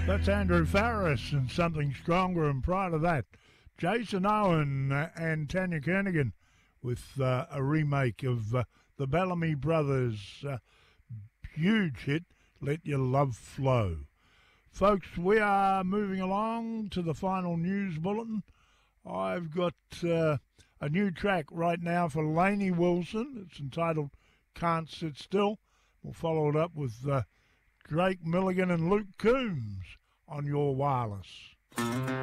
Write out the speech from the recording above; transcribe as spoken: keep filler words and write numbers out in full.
That's Andrew Farris and Something Stronger, and prior to that, Jason Owen and Tanya Kernigan with uh, a remake of uh, the Bellamy Brothers' uh, huge hit, Let Your Love Flow. Folks, we are moving along to the final news bulletin. I've got uh, a new track right now for Lainey Wilson. It's entitled Can't Sit Still. We'll follow it up with uh, Drake Milligan and Luke Combs on your wireless.